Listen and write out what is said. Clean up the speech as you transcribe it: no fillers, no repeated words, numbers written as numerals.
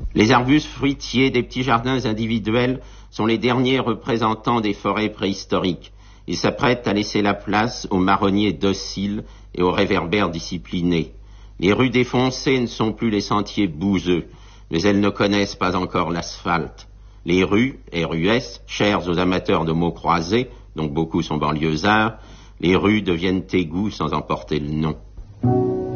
Les arbustes fruitiers des petits jardins individuels sont les derniers représentants des forêts préhistoriques. Ils s'apprêtent à laisser la place aux marronniers dociles et aux réverbères disciplinés. Les rues défoncées ne sont plus les sentiers bouseux, mais elles ne connaissent pas encore l'asphalte. Les rues, RUS, chères aux amateurs de mots croisés, dont beaucoup sont banlieusards, les rues deviennent égouts sans en porter le nom.